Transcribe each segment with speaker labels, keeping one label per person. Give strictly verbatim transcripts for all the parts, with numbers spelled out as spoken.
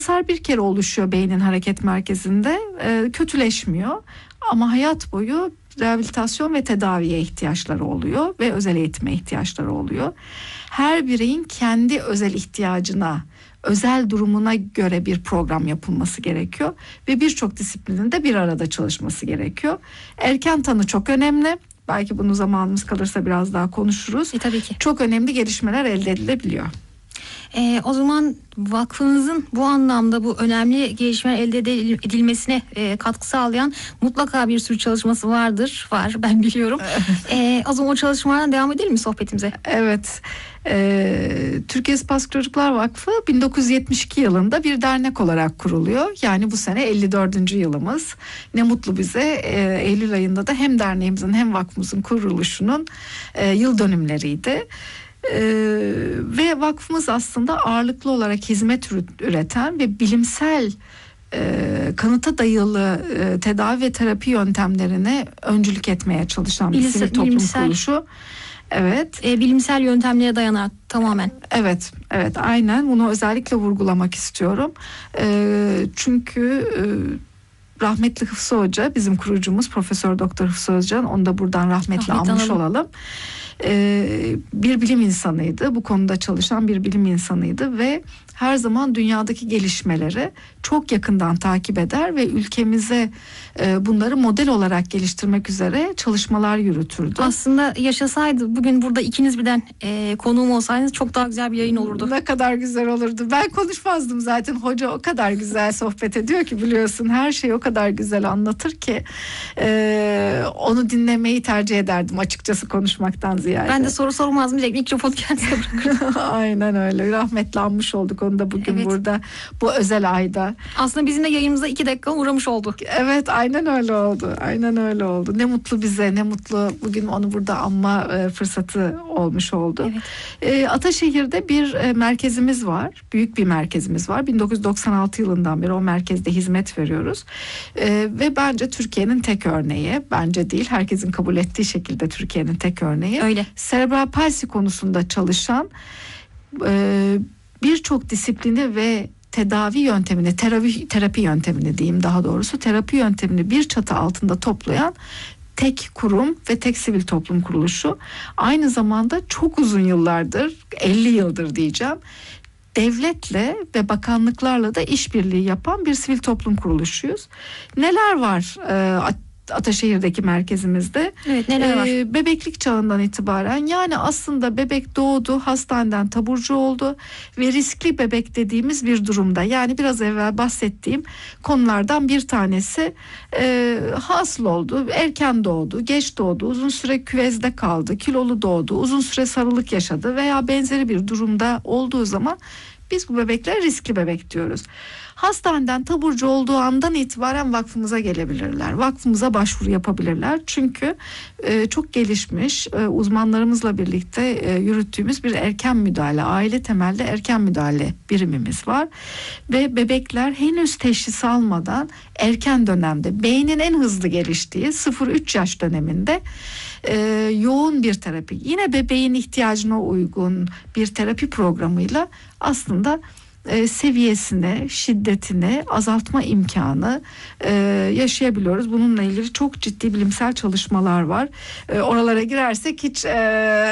Speaker 1: Hasar bir kere oluşuyor beynin hareket merkezinde, e, kötüleşmiyor ama hayat boyu rehabilitasyon ve tedaviye ihtiyaçları oluyor ve özel eğitime ihtiyaçları oluyor. Her bireyin kendi özel ihtiyacına, özel durumuna göre bir program yapılması gerekiyor ve birçok disiplinin de bir arada çalışması gerekiyor. Erken tanı çok önemli. Belki bunu zamanımız kalırsa biraz daha konuşuruz.
Speaker 2: E, tabii ki.
Speaker 1: Çok önemli gelişmeler elde edilebiliyor.
Speaker 2: E, o zaman vakfınızın bu anlamda bu önemli gelişmeler elde edilmesine e, katkı sağlayan mutlaka bir sürü çalışması vardır. Var, ben biliyorum. e, o zaman o çalışmalardan devam edelim mi sohbetimize?
Speaker 1: Evet. Ee, Türkiye Spastik Çocuklar Vakfı bin dokuz yüz yetmiş iki yılında bir dernek olarak kuruluyor. Yani bu sene elli dördüncü yılımız. Ne mutlu bize. Ee, Eylül ayında da hem derneğimizin hem vakfımızın kuruluşunun e, yıl dönümleriydi. Ee, ve vakfımız aslında ağırlıklı olarak hizmet üreten ve bilimsel e, kanıta dayalı e, tedavi ve terapi yöntemlerine öncülük etmeye çalışan bir
Speaker 2: Bilimsel-
Speaker 1: sivil toplum
Speaker 2: bilimsel-
Speaker 1: kuruluşu. Evet.
Speaker 2: E, bilimsel yöntemlere dayanarak tamamen.
Speaker 1: Evet, evet, aynen. Bunu özellikle vurgulamak istiyorum. Ee, çünkü e, rahmetli Hıfzı Hoca, bizim kurucumuz Profesör Doktor Hıfzı Hoca, onu da buradan rahmetle
Speaker 2: Rahmet
Speaker 1: anmış
Speaker 2: analım.
Speaker 1: olalım. Ee, bir bilim insanıydı, bu konuda çalışan bir bilim insanıydı ve her zaman dünyadaki gelişmeleri çok yakından takip eder ve ülkemize e, bunları model olarak geliştirmek üzere çalışmalar yürütürdü.
Speaker 2: Aslında yaşasaydı bugün burada ikiniz birden e, konuğum olsaydınız çok daha güzel bir yayın olurdu.
Speaker 1: Ne kadar güzel olurdu. Ben konuşmazdım zaten. Hoca o kadar güzel sohbet ediyor ki, biliyorsun, her şeyi o kadar güzel anlatır ki e, onu dinlemeyi tercih ederdim açıkçası konuşmaktan ziyade.
Speaker 2: Ben de soru sormazdım, direkt mikrofonu kendisine bırakırdım.
Speaker 1: Aynen öyle. Rahmetli anmış olduk onu da bugün,
Speaker 2: Evet.
Speaker 1: burada bu özel ayda.
Speaker 2: Aslında bizim de yayınımıza iki dakika uğramış oldu.
Speaker 1: Evet, aynen öyle oldu. Aynen öyle oldu. Ne mutlu bize, ne mutlu bugün onu burada anma e, fırsatı olmuş oldu.
Speaker 2: Evet.
Speaker 1: E, Ataşehir'de bir e, merkezimiz var. Büyük bir merkezimiz var. bin dokuz yüz doksan altı yılından beri o merkezde hizmet veriyoruz. E, ve bence Türkiye'nin tek örneği. Bence değil, herkesin kabul ettiği şekilde Türkiye'nin tek örneği.
Speaker 2: Öyle.
Speaker 1: Serebral palsi konusunda çalışan e, birçok disiplini ve tedavi yöntemini, terapi, terapi yöntemini diyeyim daha doğrusu, terapi yöntemini bir çatı altında toplayan tek kurum ve tek sivil toplum kuruluşu. Aynı zamanda çok uzun yıllardır, elli yıldır diyeceğim, devletle ve bakanlıklarla da işbirliği yapan bir sivil toplum kuruluşuyuz. Neler var e, Ataşehir'deki merkezimizde?
Speaker 2: Evet, neler var?
Speaker 1: Ee, bebeklik çağından itibaren, yani aslında bebek doğdu, hastaneden taburcu oldu ve riskli bebek dediğimiz bir durumda. Yani biraz evvel bahsettiğim konulardan bir tanesi e, hasıl oldu, erken doğdu, geç doğdu, uzun süre küvezde kaldı, kilolu doğdu, uzun süre sarılık yaşadı veya benzeri bir durumda olduğu zaman biz bu bebeklere riskli bebek diyoruz. Hastaneden taburcu olduğu andan itibaren vakfımıza gelebilirler. Vakfımıza başvuru yapabilirler. Çünkü e, çok gelişmiş e, uzmanlarımızla birlikte e, yürüttüğümüz bir erken müdahale, aile temelli erken müdahale birimimiz var. Ve bebekler henüz teşhis almadan erken dönemde, beynin en hızlı geliştiği sıfır üç yaş döneminde e, yoğun bir terapi, yine bebeğin ihtiyacına uygun bir terapi programıyla aslında E, seviyesini, şiddetini azaltma imkanı e, yaşayabiliyoruz. Bununla ilgili çok ciddi bilimsel çalışmalar var. E, oralara girersek hiç e,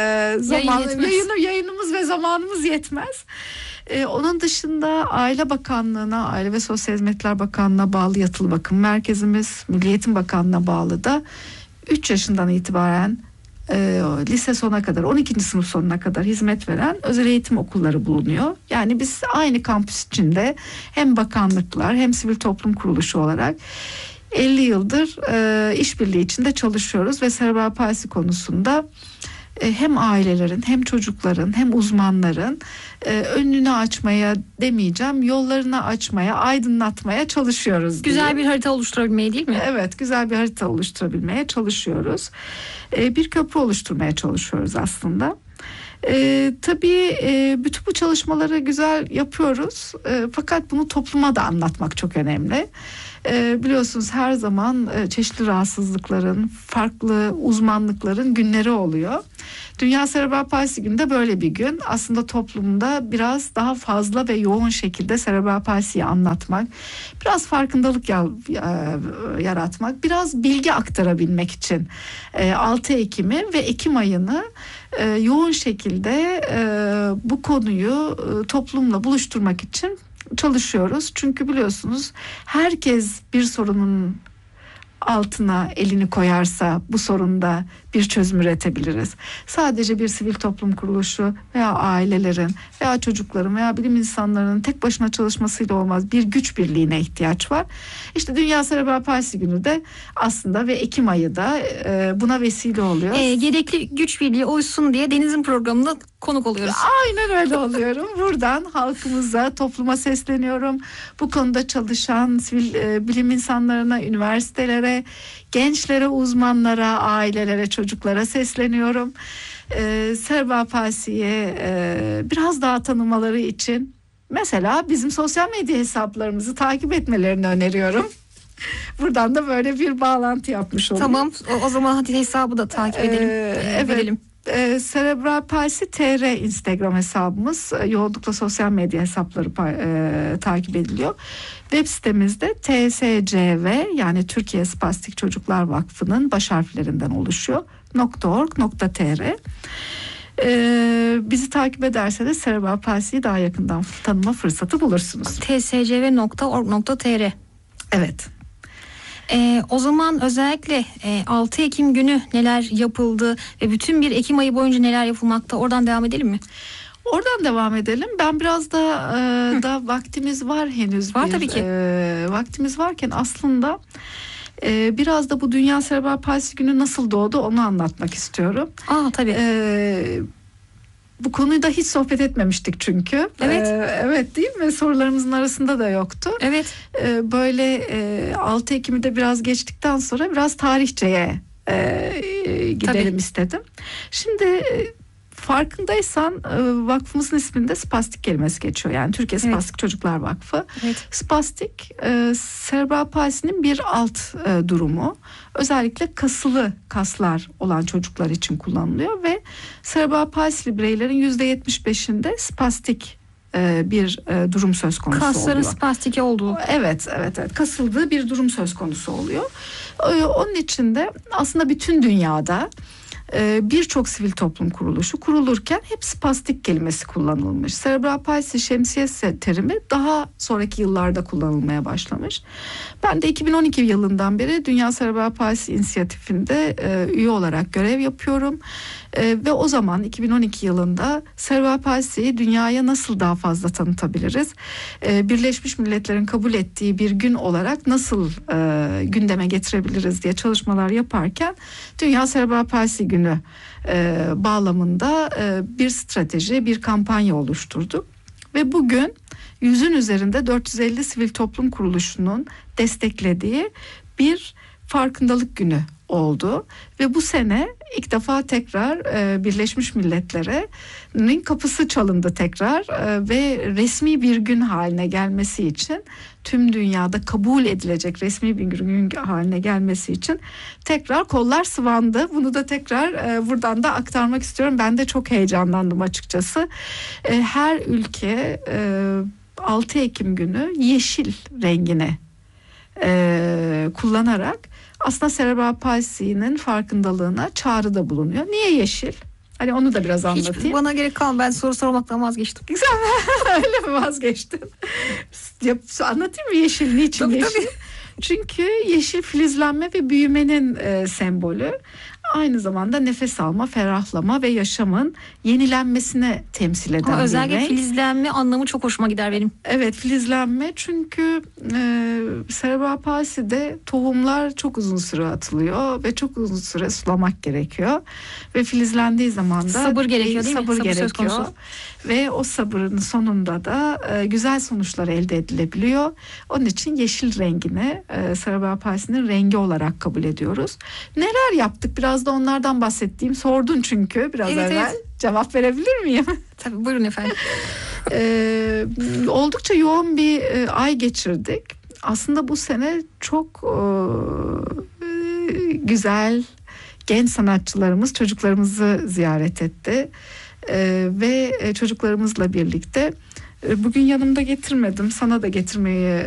Speaker 1: zaman,
Speaker 2: Yayın
Speaker 1: yayını, yayınımız ve zamanımız yetmez. E, onun dışında Aile Bakanlığı'na, Aile ve Sosyal Hizmetler Bakanlığı'na bağlı yatılı bakım merkezimiz, Milli Eğitim Bakanlığı'na bağlı da üç yaşından itibaren E, lise sona kadar, on ikinci sınıf sonuna kadar hizmet veren özel eğitim okulları bulunuyor. Yani biz aynı kampüs içinde hem bakanlıklar hem sivil toplum kuruluşu olarak elli yıldır e, işbirliği içinde çalışıyoruz ve serebral palsi konusunda e, hem ailelerin hem çocukların hem uzmanların e, önünü açmaya demeyeceğim, yollarını açmaya, aydınlatmaya çalışıyoruz.
Speaker 2: Güzel
Speaker 1: diye.
Speaker 2: bir harita oluşturabilmeyi, değil mi?
Speaker 1: Evet, güzel bir harita oluşturabilmeye çalışıyoruz. Ee, bir köprü oluşturmaya çalışıyoruz aslında. E, tabii e, bütün bu çalışmaları güzel yapıyoruz. E, fakat bunu topluma da anlatmak çok önemli. E, biliyorsunuz her zaman e, çeşitli rahatsızlıkların, farklı uzmanlıkların günleri oluyor. Dünya Serebral Palsi Günü de böyle bir gün. Aslında toplumda biraz daha fazla ve yoğun şekilde serebral palsiyi anlatmak, biraz farkındalık ya, ya, yaratmak, biraz bilgi aktarabilmek için e, altı Ekim'i ve Ekim ayını e, yoğun şekilde e, bu konuyu e, toplumla buluşturmak için çalışıyoruz. Çünkü biliyorsunuz herkes bir sorunun altına elini koyarsa bu sorunda bir çözüm üretebiliriz. Sadece bir sivil toplum kuruluşu veya ailelerin veya çocukların veya bilim insanlarının tek başına çalışmasıyla olmaz. Bir güç birliğine ihtiyaç var. İşte Dünya Serebral Palsi Günü de aslında ve Ekim ayı da e, buna vesile oluyor.
Speaker 2: E, gerekli güç birliği olsun diye Deniz'in programında konuk oluyoruz.
Speaker 1: Aynen öyle oluyorum. Buradan halkımıza, topluma sesleniyorum. Bu konuda çalışan sivil e, bilim insanlarına, üniversitelere, gençlere, uzmanlara, ailelere, çocuklara sesleniyorum. Ee, Serebral Palsi'ye e, biraz daha tanımaları için mesela bizim sosyal medya hesaplarımızı takip etmelerini öneriyorum. Buradan da böyle bir bağlantı yapmış olayım.
Speaker 2: Tamam, o, o zaman hadi hesabı da takip edelim.
Speaker 1: Ee,
Speaker 2: Ee,
Speaker 1: evet.
Speaker 2: Verelim.
Speaker 1: Ee, Serebral Palsi T R Instagram hesabımız, yoğunlukla sosyal medya hesapları e, takip ediliyor. Web sitemizde T S C V yani Türkiye Spastik Çocuklar Vakfı'nın baş harflerinden oluşuyor. .org.tr ee, bizi takip ederseniz Serebral Palsi'yi daha yakından tanıma fırsatı bulursunuz.
Speaker 2: T S C V nokta org nokta T R
Speaker 1: Evet.
Speaker 2: Ee, o zaman özellikle e, altı Ekim günü neler yapıldı ve bütün bir Ekim ayı boyunca neler yapılmakta, oradan devam edelim mi?
Speaker 1: Oradan devam edelim. Ben biraz da e, da vaktimiz var henüz.
Speaker 2: Var
Speaker 1: bir,
Speaker 2: tabii ki.
Speaker 1: E, vaktimiz varken aslında e, biraz da bu Dünya Serebral Palsi Günü nasıl doğdu onu anlatmak istiyorum.
Speaker 2: Aa tabii.
Speaker 1: E, bu konuyu da hiç sohbet etmemiştik çünkü.
Speaker 2: Evet.
Speaker 1: E, evet değil mi? Sorularımızın arasında da yoktu.
Speaker 2: Evet.
Speaker 1: E, böyle e, altı Ekim'i de biraz geçtikten sonra biraz tarihçeye e, gidelim
Speaker 2: Tabii.
Speaker 1: istedim. Şimdi e, farkındaysan e, vakfımızın isminde spastik kelimesi geçiyor. Yani Türkiye Spastik evet. Çocuklar Vakfı.
Speaker 2: Evet.
Speaker 1: Spastik e, serebral palsinin bir alt e, durumu. Özellikle kasılı kaslar olan çocuklar için kullanılıyor ve serebral palsili bireylerin yüzde yetmiş beşinde spastik e, bir e, durum söz konusu
Speaker 2: Kasların
Speaker 1: oluyor.
Speaker 2: Kasların spastik olduğu.
Speaker 1: Evet, evet, evet. Kasıldığı bir durum söz konusu oluyor. E, onun için de aslında bütün dünyada birçok sivil toplum kuruluşu kurulurken hep spastik kelimesi kullanılmış. Serebral palsi şemsiye terimi daha sonraki yıllarda kullanılmaya başlamış. Ben de iki bin on iki yılından beri Dünya Serebral Palsi İnisiyatifi'nde e, üye olarak görev yapıyorum. E, ve o zaman iki bin on iki yılında serebral palsiyi dünyaya nasıl daha fazla tanıtabiliriz? E, Birleşmiş Milletler'in kabul ettiği bir gün olarak nasıl e, gündeme getirebiliriz diye çalışmalar yaparken Dünya Serebral Palsi Günü e, bağlamında e, bir strateji, bir kampanya oluşturduk. Ve bugün yüzün üzerinde dört yüz elli sivil toplum kuruluşunun desteklediği bir farkındalık günü oldu ve bu sene ilk defa tekrar e, Birleşmiş Milletler'in kapısı çalındı tekrar e, ve resmi bir gün haline gelmesi için, tüm dünyada kabul edilecek resmi bir gün haline gelmesi için tekrar kollar sıvandı. Bunu da tekrar e, buradan da aktarmak istiyorum. Ben de çok heyecanlandım açıkçası. E, her ülke e, altı Ekim günü yeşil rengini e, kullanarak aslında serebral palsinin farkındalığına çağrıda bulunuyor. Niye yeşil? Hani onu da biraz anlatayım.
Speaker 2: Hiç bana gerek kalmadı. Ben soru sormaktan vazgeçtim.
Speaker 1: Güzel. Öyle mi vazgeçtin? Anlatayım mı yeşil? Niçin
Speaker 2: tabii,
Speaker 1: yeşil?
Speaker 2: Tabii.
Speaker 1: Çünkü yeşil filizlenme ve büyümenin e, sembolü. Aynı zamanda nefes alma, ferahlama ve yaşamın yenilenmesine temsil eden
Speaker 2: Ama
Speaker 1: bir
Speaker 2: özellikle
Speaker 1: renk.
Speaker 2: filizlenme anlamı çok hoşuma gider benim.
Speaker 1: Evet, filizlenme çünkü e, serebral palside tohumlar çok uzun süre atılıyor ve çok uzun süre sulamak gerekiyor ve filizlendiği zaman da
Speaker 2: sabır gerekiyor değil mi?
Speaker 1: Sabır,
Speaker 2: sabır
Speaker 1: gerekiyor
Speaker 2: söz konusu.
Speaker 1: ve o sabırın sonunda da e, güzel sonuçlar elde edilebiliyor. Onun için yeşil rengini e, serebral palsinin rengi olarak kabul ediyoruz. Neler yaptık? Biraz da onlardan bahsettiğim, sordun çünkü biraz
Speaker 2: evet,
Speaker 1: evvel.
Speaker 2: Evet.
Speaker 1: Cevap verebilir miyim?
Speaker 2: Tabii, buyurun efendim.
Speaker 1: Ee, oldukça yoğun bir e, ay geçirdik. Aslında bu sene çok e, güzel genç sanatçılarımız çocuklarımızı ziyaret etti. Ee, ve çocuklarımızla birlikte, bugün yanımda getirmedim, sana da getirmeyi